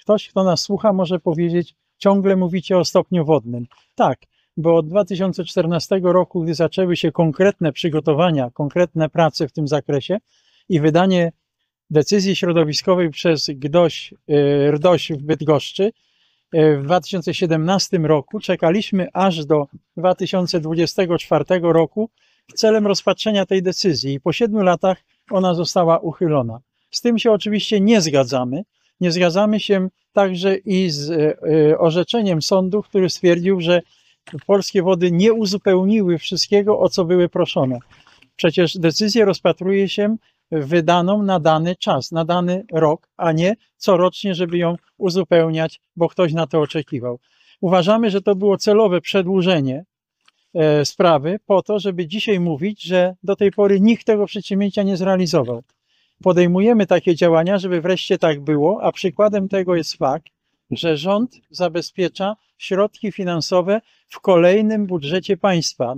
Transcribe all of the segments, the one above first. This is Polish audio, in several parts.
Ktoś, kto nas słucha, może powiedzieć, ciągle mówicie o stopniu wodnym. Tak, bo od 2014 roku, gdy zaczęły się konkretne przygotowania, konkretne prace w tym zakresie i wydanie decyzji środowiskowej przez RDOŚ w Bydgoszczy, w 2017 roku czekaliśmy aż do 2024 roku celem rozpatrzenia tej decyzji i po 7 latach ona została uchylona. Z tym się oczywiście nie zgadzamy. Nie zgadzamy się także i z orzeczeniem sądu, który stwierdził, że polskie wody nie uzupełniły wszystkiego, o co były proszone. Przecież decyzję rozpatruje się wydaną na dany czas, na dany rok, a nie corocznie, żeby ją uzupełniać, bo ktoś na to oczekiwał. Uważamy, że to było celowe przedłużenie sprawy po to, żeby dzisiaj mówić, że do tej pory nikt tego przedsięwzięcia nie zrealizował. Podejmujemy takie działania, żeby wreszcie tak było, a przykładem tego jest fakt, że rząd zabezpiecza środki finansowe w kolejnym budżecie państwa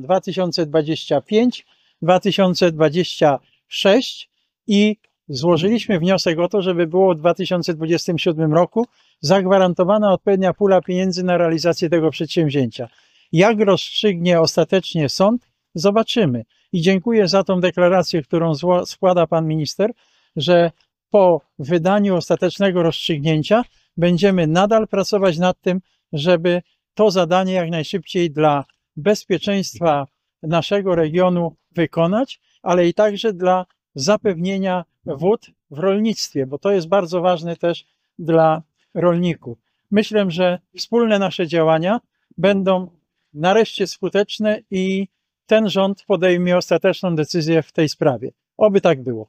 2025-2026 i złożyliśmy wniosek o to, żeby było w 2027 roku zagwarantowana odpowiednia pula pieniędzy na realizację tego przedsięwzięcia. Jak rozstrzygnie ostatecznie sąd, zobaczymy. I dziękuję za tą deklarację, którą składa pan minister, że po wydaniu ostatecznego rozstrzygnięcia będziemy nadal pracować nad tym, żeby to zadanie jak najszybciej dla bezpieczeństwa naszego regionu wykonać, ale i także dla zapewnienia wód w rolnictwie, bo to jest bardzo ważne też dla rolników. Myślę, że wspólne nasze działania będą nareszcie skuteczne i ten rząd podejmie ostateczną decyzję w tej sprawie. Oby tak było.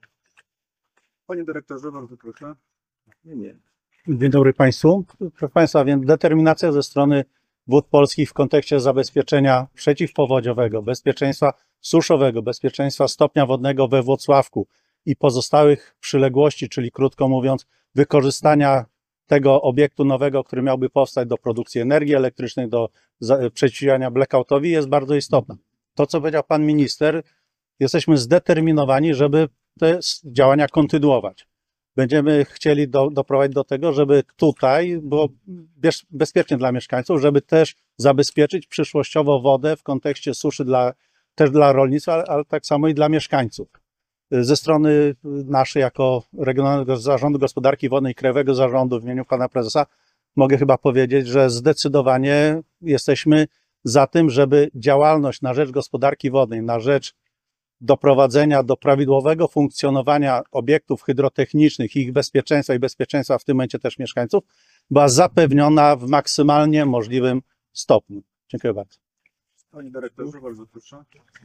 Panie dyrektorze, bardzo proszę. Nie. Dzień dobry Państwu. Proszę Państwa, więc determinacja ze strony Wód Polskich w kontekście zabezpieczenia przeciwpowodziowego, bezpieczeństwa suszowego, bezpieczeństwa stopnia wodnego we Włocławku i pozostałych przyległości, czyli krótko mówiąc, wykorzystania tego obiektu nowego, który miałby powstać do produkcji energii elektrycznej, do przeciwdziałania blackoutowi, jest bardzo istotna. To, co powiedział Pan Minister, jesteśmy zdeterminowani, żeby te działania kontynuować. Będziemy chcieli doprowadzić do tego, żeby tutaj było bezpiecznie dla mieszkańców, żeby też zabezpieczyć przyszłościowo wodę w kontekście suszy też dla rolnictwa, ale tak samo i dla mieszkańców. Ze strony naszej jako Regionalnego Zarządu Gospodarki Wodnej i Krajowego Zarządu w imieniu Pana Prezesa mogę chyba powiedzieć, że zdecydowanie jesteśmy za tym, żeby działalność na rzecz gospodarki wodnej, na rzecz doprowadzenia do prawidłowego funkcjonowania obiektów hydrotechnicznych, ich bezpieczeństwa i bezpieczeństwa w tym momencie też mieszkańców, była zapewniona w maksymalnie możliwym stopniu. Dziękuję bardzo. Panie dyrektorze, bardzo proszę.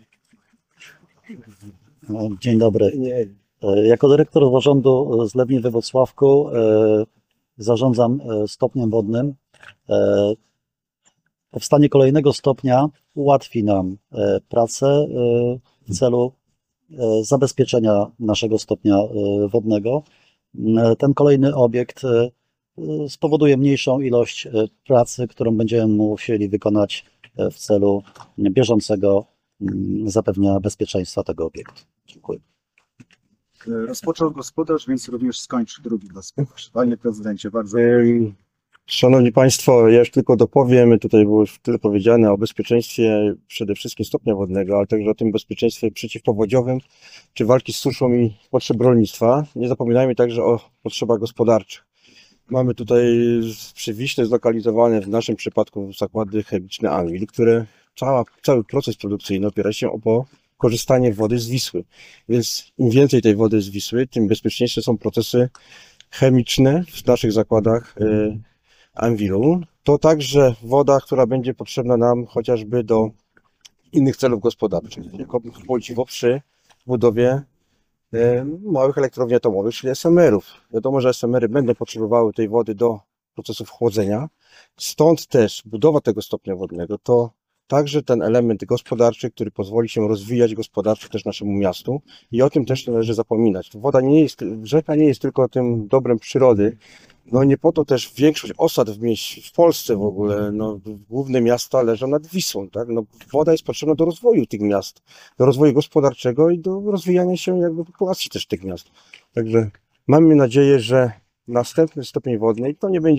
Dzień dobry. Jako dyrektor zarządu zlewni we Włocławku zarządzam stopniem wodnym. Powstanie kolejnego stopnia ułatwi nam pracę w celu zabezpieczenia naszego stopnia wodnego. Ten kolejny obiekt spowoduje mniejszą ilość pracy, którą będziemy musieli wykonać w celu bieżącego zapewnienia bezpieczeństwa tego obiektu. Dziękuję. Rozpoczął gospodarz, więc również skończy drugi gospodarz. Panie prezydencie, bardzo. Szanowni Państwo, ja już tylko dopowiem, tutaj było już tyle powiedziane o bezpieczeństwie przede wszystkim stopnia wodnego, ale także o tym bezpieczeństwie przeciwpowodziowym, czy walki z suszą i potrzeb rolnictwa. Nie zapominajmy także o potrzebach gospodarczych. Mamy tutaj przy Wiśle zlokalizowane w naszym przypadku zakłady chemiczne Anwil, które cały proces produkcyjny opiera się o korzystanie wody z Wisły. Więc im więcej tej wody z Wisły, tym bezpieczniejsze są procesy chemiczne w naszych zakładach Anwilu. To także woda, która będzie potrzebna nam chociażby do innych celów gospodarczych, jako paliwo przy budowie małych elektrowni atomowych, czyli SMR-ów. Wiadomo, że SMR-y będą potrzebowały tej wody do procesów chłodzenia. Stąd też budowa tego stopnia wodnego to także ten element gospodarczy, który pozwoli się rozwijać gospodarczo też naszemu miastu i o tym też nie należy zapominać. Rzeka nie jest tylko tym dobrem przyrody. No nie po to też większość osad w Polsce w ogóle, główne miasta leżą nad Wisłą, tak? Woda jest potrzebna do rozwoju tych miast, do rozwoju gospodarczego i do rozwijania się jakby populacji też tych miast. Także mamy nadzieję, że następny stopień wodny to nie będzie